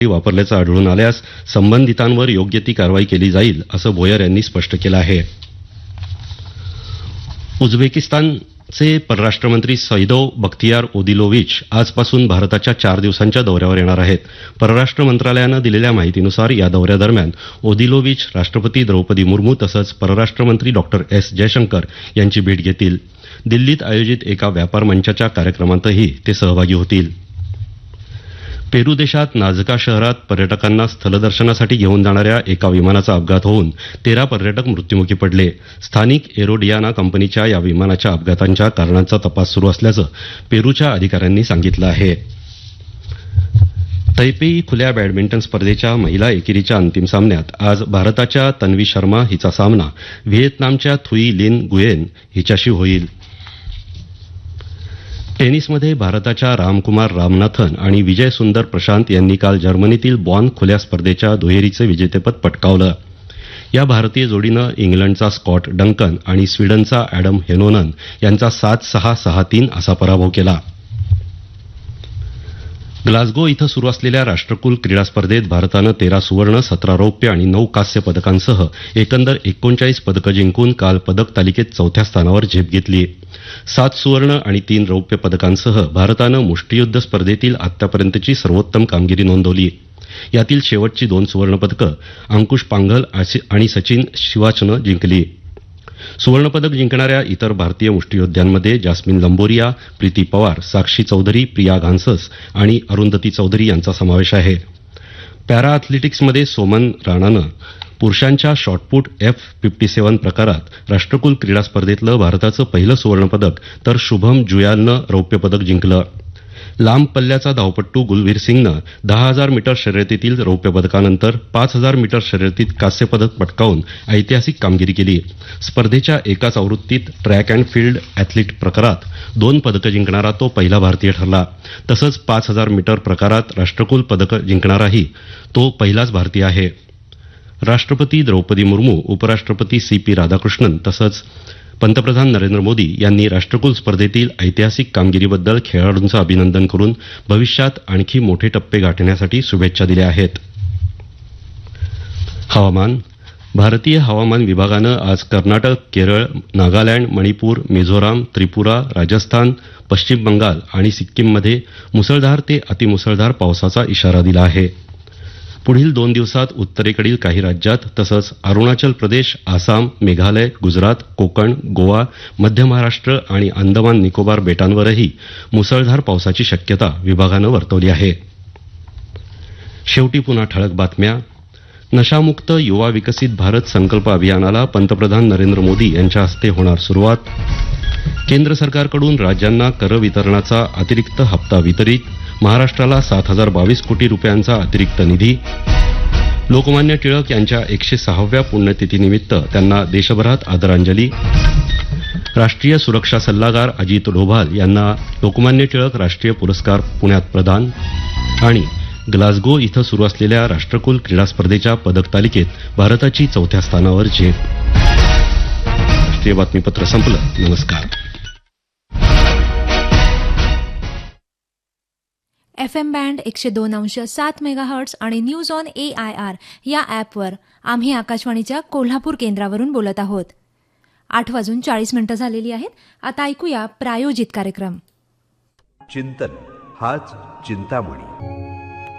वापरल्याचं आढळून आल्यास संबंधितांवर योग्य ती कारवाई केली जाईल असं बोयर यांनी स्पष्ट केलं आहे. उझबेकिस्तानचे परराष्ट्रमंत्री सैदोव बख्तियार ओदिलोविच आजपासून भारताच्या 4 दिवसांच्या दौऱ्यावर येणार आहेत. परराष्ट्र मंत्रालयानं दिलेल्या माहितीनुसार या दौऱ्यादरम्यान ओदिलोविच राष्ट्रपती द्रौपदी मुर्मू तसंच परराष्ट्रमंत्री डॉक्टर एस जयशंकर यांची भेट घेतील. दिल्लीत आयोजित एका व्यापार मंचाच्या कार्यक्रमातही ते सहभागी होतील. पेरू देशात नाझका शहरात पर्यटकांना स्थलदर्शनासाठी घेऊन जाणाऱ्या एका विमानाचा अपघात होऊन 13 पर्यटक मृत्युमुखी पडले. स्थानिक एरोडियाना कंपनीच्या या विमानाच्या अपघातांच्या कारणांचा तपास सुरू असल्याचं पेरूच्या अधिकाऱ्यांनी सांगितलं आहे. तैपेई खुल्या बॅडमिंटन स्पर्धेच्या महिला एकेरीच्या अंतिम सामन्यात आज भारताच्या तन्वी शर्मा हिचा सामना व्हिएतनामच्या थुई लिन गुयेन हिच्याशी होईल. टेनिसमध्ये भारताच्या रामकुमार रामनाथन आणि विजय सुंदर प्रशांत यांनी काल जर्मनीतील बॉन खुल्या स्पर्धेच्या दुहेरीचं विजेतेपद पटकावलं. या भारतीय जोडीनं इंग्लंडचा स्कॉट डंकन आणि स्वीडनचा अॅडम हेनोनन यांचा 7-6, 6-3 असा पराभव केला. ग्लासगो इथं सुरू असलेल्या राष्ट्रकुल क्रीडा स्पर्धेत भारतानं 13 सुवर्ण, 17 रौप्य आणि 9 कांस्य पदकांसह एकंदर 39 पदकं जिंकून काल पदक तालिकेत 4थ्या स्थानावर झेप घेतली. 7 सुवर्ण आणि 3 रौप्य पदकांसह भारतानं मुष्टियुद्ध स्पर्धेतील आतापर्यंतची सर्वोत्तम कामगिरी नोंदवली. यातील शेवटची 2 सुवर्ण पदकं अंकुश पांघल आणि सचिन शिवाचनं जिंकली. सुवर्णपदक जिंकणाऱ्या इतर भारतीय मुष्टियोद्ध्यांमध्ये जास्मिन लंबोरिया, प्रीती पवार, साक्षी चौधरी, प्रिया घानसस आणि अरुंधती चौधरी यांचा समावेश आहे. पॅरा अॅथलेटिक्समध्ये सोमन राणानं पुरुषांच्या शॉटपुट F57 प्रकारात राष्ट्रकुल क्रीडा स्पर्धेतलं भारताचं पहिलं सुवर्णपदक तर शुभम जुयालनं रौप्य पदक जिंकलं. लांब पल्ल्याचा धावपट्टू गुलवीर सिंगनं 10,000 मीटर शर्यतीतील रौप्य पदकानंतर 5,000 मीटर शर्यतीत कांस्य पदक पटकावून ऐतिहासिक कामगिरी केली. स्पर्धेच्या एकाच आवृत्तीत ट्रॅक अँड फील्ड अॅथलीट प्रकारात 2 पदकं जिंकणारा तो पहिला भारतीय ठरला. तसंच 5,000 मीटर प्रकारात राष्ट्रकुल पदकं जिंकणाराही तो पहिलाच भारतीय आहे. राष्ट्रपती द्रौपदी मुर्मू, उपराष्ट्रपती C.P. राधाकृष्णन तसंच पंतप्रधान नरेंद्र मोदी यांनी राष्ट्रकुल स्पर्धेतील ऐतिहासिक कामगिरीबद्दल खेळाडूंचं अभिनंदन करून भविष्यात आणखी मोठे टप्पे गाठण्यासाठी शुभेच्छा दिल्या आहेत. हवामान. भारतीय हवामान विभागानं आज कर्नाटक, केरळ, नागालँड, मणिपूर, मिझोराम, त्रिपुरा, राजस्थान, पश्चिम बंगाल आणि सिक्कीममध्ये मुसळधार ते अतिमुसळधार पावसाचा इशारा दिला आहे. पुढील 2 दिवसात उत्तरेकडील काही राज्यात तसंच अरुणाचल प्रदेश, आसाम, मेघालय, गुजरात, कोकण, गोवा, मध्य महाराष्ट्र आणि अंदमान निकोबार बेटांवरही मुसळधार पावसाची शक्यता विभागानं वर्तवली आहे. शेवटी पुन्हा ठळक बातम्या. नशामुक्त युवा विकसित भारत संकल्प अभियानाला पंतप्रधान नरेंद्र मोदी यांच्या हस्ते होणार सुरुवात. केंद्र सरकारकडून राज्यांना कर वितरणाचा अतिरिक्त हप्ता वितरित. महाराष्ट्राला 7,022 कोटी रुपयांचा अतिरिक्त निधी. लोकमान्य टिळक यांच्या 106व्या पुण्यतिथीनिमित्त त्यांना देशभरात आदरांजली. राष्ट्रीय सुरक्षा सल्लागार अजित डोभाल यांना लोकमान्य टिळक राष्ट्रीय पुरस्कार पुण्यात प्रदान. आणि ग्लासगो इथं सुरू असलेल्या राष्ट्रकुल क्रीडा स्पर्धेच्या पदक तालिकेत भारताची 4थ्या स्थानावर झेप. राष्ट्रीय बातमीपत्र संपलं. नमस्कार. FM बँड 102.7 मेगाहर्ट्ज आणि न्यूज ऑन AIR या ॲपवर आम्ही आकाशवाणीच्या कोल्हापूर केंद्रावरून बोलत आहोत. 8:40 झालेली आहेत. आता ऐकूया प्रायोजित कार्यक्रम. चिंतन हाच चिंतामणी.